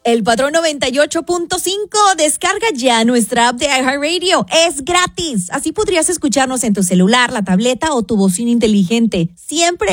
El Patrón 98.5. Descarga ya nuestra app de iHeartRadio. Es gratis. Así podrías escucharnos en tu celular, la tableta o tu bocina inteligente. Siempre